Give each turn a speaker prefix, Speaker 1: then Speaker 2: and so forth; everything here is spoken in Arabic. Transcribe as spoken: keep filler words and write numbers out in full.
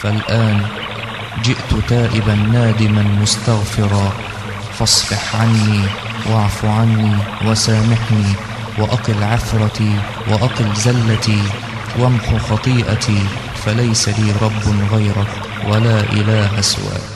Speaker 1: فالآن جئت تائبا نادما مستغفرا، فاصفح عني واعف عني وسامحني، وأقل عثرتي وأقل زلتي، وامح خطيئتي، فليس لي رب غيرك ولا إله سواك.